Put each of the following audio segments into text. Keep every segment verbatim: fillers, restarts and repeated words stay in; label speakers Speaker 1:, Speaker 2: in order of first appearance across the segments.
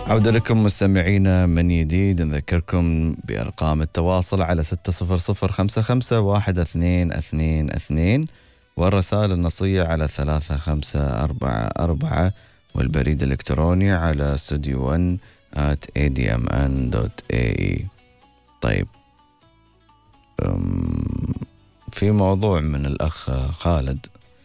Speaker 1: عودة لكم مستمعينا من جديد. نذكركم بأرقام التواصل على ستة صفر صفر خمسة خمسة واحد اثنين اثنين اثنين، والرسائل النصية على ثلاثة خمسة أربعة أربعة، والبريد الإلكتروني على studio one at a d m n dot a e. طيب، في موضوع من الأخ خالد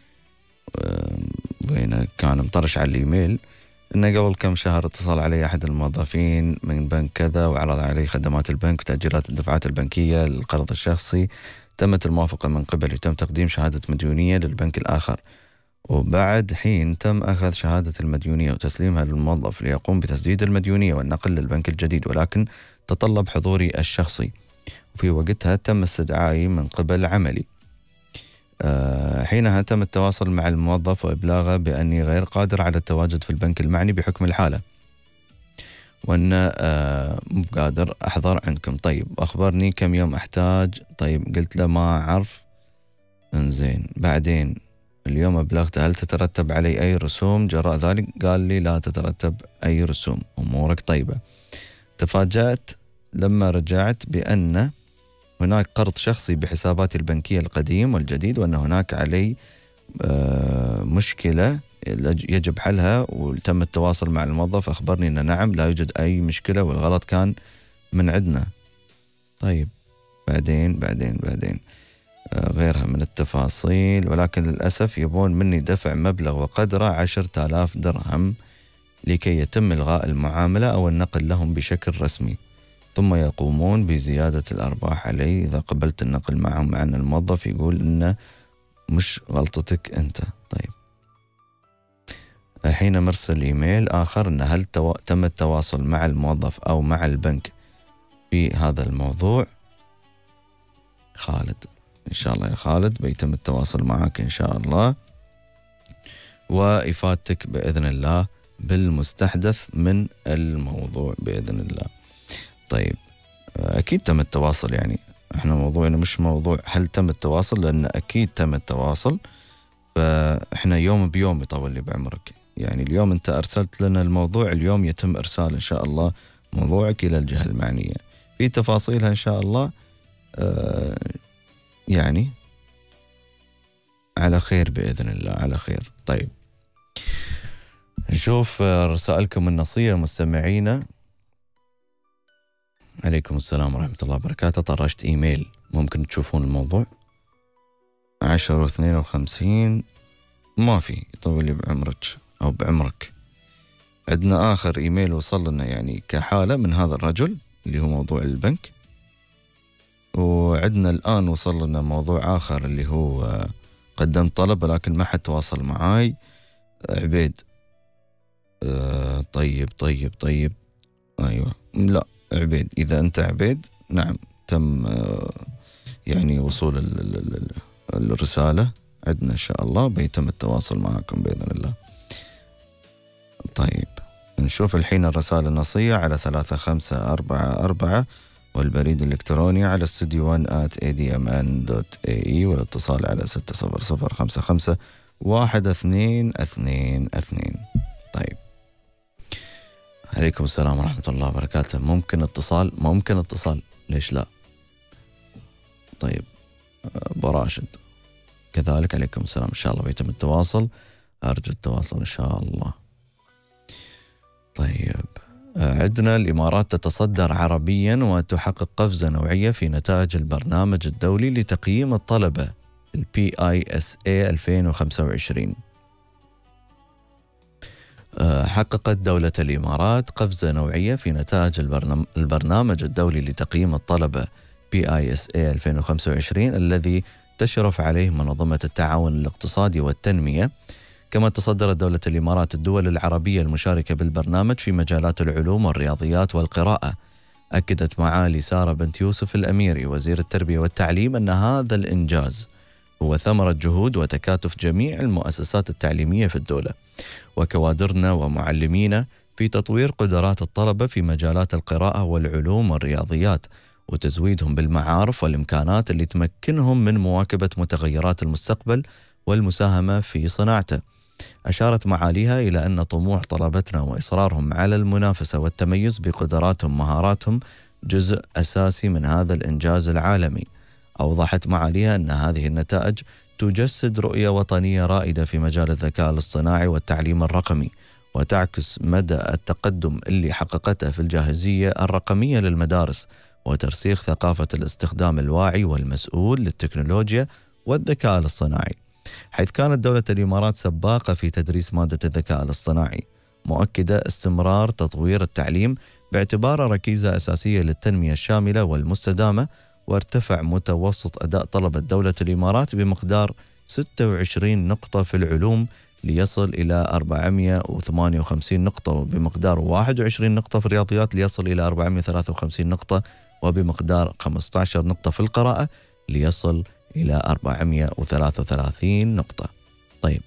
Speaker 1: وين كان مطرش على الإيميل إنه قبل كم شهر اتصل علي أحد الموظفين من بنك كذا وعرض علي خدمات البنك وتأجيلات الدفعات البنكية للقرض الشخصي. تمت الموافقة من قبل وتم تقديم شهادة مديونية للبنك الآخر، وبعد حين تم أخذ شهادة المديونية وتسليمها للموظف ليقوم بتسديد المديونية والنقل للبنك الجديد، ولكن تطلب حضوري الشخصي، وفي وقتها تم استدعائي من قبل عملي. أه حينها تم التواصل مع الموظف وإبلاغه بأني غير قادر على التواجد في البنك المعني بحكم الحالة، وأن أه مو قادر أحضر عندكم. طيب، أخبرني كم يوم أحتاج. طيب، قلت له ما أعرف. انزين، بعدين اليوم أبلغته هل تترتب علي أي رسوم جراء ذلك؟ قال لي لا تترتب أي رسوم، أمورك طيبة. تفاجأت لما رجعت بأن هناك قرض شخصي بحساباتي البنكية القديم والجديد، وأن هناك علي مشكلة يجب حلها، وتم التواصل مع الموظف أخبرني أن نعم لا يوجد أي مشكلة والغلط كان من عندنا. طيب، بعدين بعدين بعدين غيرها من التفاصيل، ولكن للأسف يبون مني دفع مبلغ وقدره عشرة آلاف درهم لكي يتم إلغاء المعاملة أو النقل لهم بشكل رسمي، ثم يقومون بزيادة الأرباح علي إذا قبلت النقل معهم، مع أن الموظف يقول إنه مش غلطتك أنت. طيب، حين مرسل إيميل آخر إن هل تو... تم التواصل مع الموظف أو مع البنك في هذا الموضوع؟ خالد، إن شاء الله يا خالد بيتم التواصل معك إن شاء الله، وإفادتك بإذن الله بالمستحدث من الموضوع بإذن الله. طيب، أكيد تم التواصل، يعني إحنا موضوعنا مش موضوع هل تم التواصل، لأن أكيد تم التواصل، فإحنا يوم بيوم يطول لي بعمرك. يعني اليوم أنت أرسلت لنا الموضوع، اليوم يتم إرسال إن شاء الله موضوعك إلى الجهة المعنية في تفاصيلها إن شاء الله. آه يعني على خير بإذن الله، على خير. طيب، نشوف رسائلكم النصية مستمعينا. عليكم السلام ورحمة الله وبركاته. طرشت إيميل، ممكن تشوفون الموضوع عشرة واثنين وخمسين، ما في يطول لي بعمرك أو بعمرك. عندنا آخر إيميل وصل لنا يعني كحالة من هذا الرجل اللي هو موضوع البنك، وعندنا الآن وصل لنا موضوع آخر اللي هو قدمت طلب ولكن ما حد تواصل معاي. عبيد. آه طيب طيب طيب أيوة، لا عبيد، إذا أنت عبيد نعم تم آه يعني وصول ال ال ال الرسالة عندنا إن شاء الله، بيتم التواصل معكم بإذن الله. طيب، نشوف الحين الرسالة النصية على ثلاثة خمسة أربعة أربعة، والبريد الإلكتروني على studio one at a d m n dot a e، والاتصال على ستة صفر صفر خمسة خمسة واحد اثنين اثنين اثنين. طيب، عليكم السلام ورحمة الله وبركاته. ممكن اتصال؟ ممكن اتصال، ليش لا؟ طيب، براشد كذلك عليكم السلام، إن شاء الله بيتم التواصل، أرجو التواصل إن شاء الله. طيب، عندنا الإمارات تتصدر عربيا وتحقق قفزة نوعية في نتائج البرنامج الدولي لتقييم الطلبة ال بي آي إس إيه ألفين وخمسة وعشرين. حققت دولة الإمارات قفزة نوعية في نتائج البرنامج الدولي لتقييم الطلبة بي آي إس إيه ألفين وخمسة وعشرين الذي تشرف عليه منظمة التعاون الاقتصادي والتنمية. كما تصدرت دولة الإمارات الدول العربية المشاركة بالبرنامج في مجالات العلوم والرياضيات والقراءة. أكدت معالي سارة بنت يوسف الأميري وزير التربية والتعليم أن هذا الإنجاز هو ثمرة جهود وتكاتف جميع المؤسسات التعليمية في الدولة وكوادرنا ومعلمينا في تطوير قدرات الطلبة في مجالات القراءة والعلوم والرياضيات، وتزويدهم بالمعارف والإمكانات اللي تمكنهم من مواكبة متغيرات المستقبل والمساهمة في صناعته. أشارت معاليها إلى أن طموح طلبتنا وإصرارهم على المنافسة والتميز بقدراتهم ومهاراتهم جزء أساسي من هذا الإنجاز العالمي. أوضحت معاليها أن هذه النتائج تجسد رؤية وطنية رائدة في مجال الذكاء الاصطناعي والتعليم الرقمي، وتعكس مدى التقدم اللي حققته في الجاهزية الرقمية للمدارس وترسيخ ثقافة الاستخدام الواعي والمسؤول للتكنولوجيا والذكاء الاصطناعي، حيث كانت دولة الإمارات سباقة في تدريس مادة الذكاء الاصطناعي، مؤكدة استمرار تطوير التعليم باعتباره ركيزة أساسية للتنمية الشاملة والمستدامة. وارتفع متوسط أداء طلبة دولة الإمارات بمقدار ستة وعشرين نقطة في العلوم ليصل إلى أربعمئة وثمانية وخمسين نقطة، وبمقدار واحد وعشرين نقطة في الرياضيات ليصل إلى أربعمئة وثلاثة وخمسين نقطة، وبمقدار خمسة عشر نقطة في القراءة ليصل إلى أربعمئة وثلاثة وثلاثين نقطة. طيب،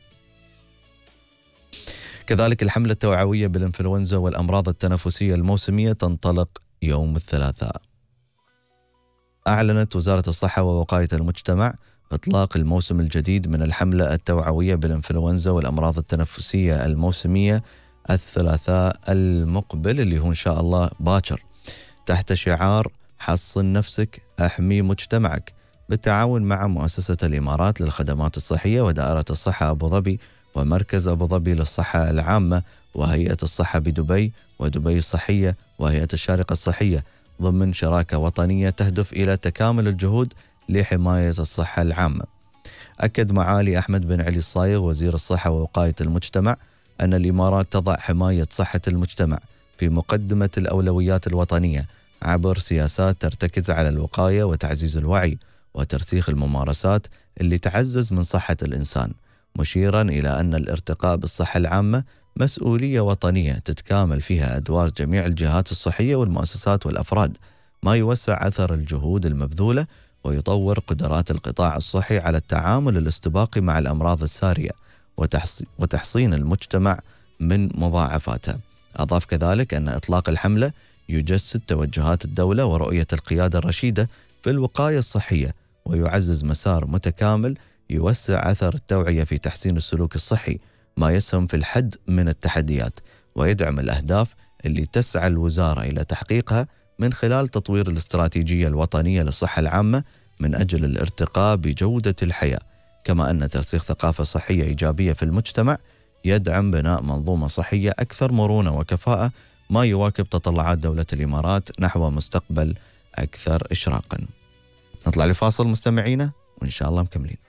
Speaker 1: كذلك الحملة التوعوية بالإنفلونزا والأمراض التنفسية الموسمية تنطلق يوم الثلاثاء. أعلنت وزارة الصحة ووقاية المجتمع إطلاق الموسم الجديد من الحملة التوعوية بالإنفلونزا والأمراض التنفسية الموسمية الثلاثاء المقبل، اللي هو إن شاء الله باكر، تحت شعار حصن نفسك أحمي مجتمعك، بالتعاون مع مؤسسة الإمارات للخدمات الصحية ودائرة الصحة أبو ظبي ومركز أبو ظبي للصحة العامة وهيئة الصحة بدبي ودبي الصحية وهيئة الشارقة الصحية، ضمن شراكة وطنية تهدف إلى تكامل الجهود لحماية الصحة العامة. أكد معالي أحمد بن علي الصايغ وزير الصحة ووقاية المجتمع أن الإمارات تضع حماية صحة المجتمع في مقدمة الأولويات الوطنية عبر سياسات ترتكز على الوقاية وتعزيز الوعي وترسيخ الممارسات اللي تعزز من صحة الإنسان، مشيرا إلى أن الارتقاء بالصحة العامة مسؤولية وطنية تتكامل فيها أدوار جميع الجهات الصحية والمؤسسات والأفراد، ما يوسع أثر الجهود المبذولة ويطور قدرات القطاع الصحي على التعامل الاستباقي مع الأمراض السارية وتحصين المجتمع من مضاعفاتها. أضاف كذلك أن إطلاق الحملة يجسد توجهات الدولة ورؤية القيادة الرشيدة في الوقاية الصحية، ويعزز مسار متكامل يوسع أثر التوعية في تحسين السلوك الصحي، ما يسهم في الحد من التحديات ويدعم الأهداف اللي تسعى الوزارة إلى تحقيقها من خلال تطوير الاستراتيجية الوطنية للصحة العامة من أجل الارتقاء بجودة الحياة، كما أن ترسيخ ثقافة صحية إيجابية في المجتمع يدعم بناء منظومة صحية أكثر مرونة وكفاءة، ما يواكب تطلعات دولة الإمارات نحو مستقبل أكثر إشراقا. نطلع لفاصل مستمعينا وإن شاء الله مكملين.